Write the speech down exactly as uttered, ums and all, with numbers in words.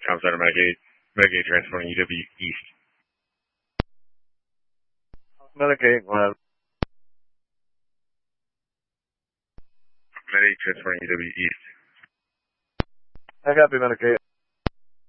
Tom Center Medicaid. Medicaid transporting U W East. Medicaid, well. Medicaid transporting U W East. I copy Medicaid.